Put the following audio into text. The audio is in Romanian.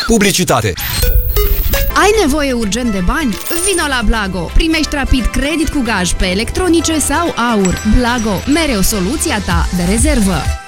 Publicitate. Ai nevoie urgent de bani? Vino la Blago! Primești rapid credit cu gaj pe electronice sau aur. Blago, mereu soluția ta de rezervă!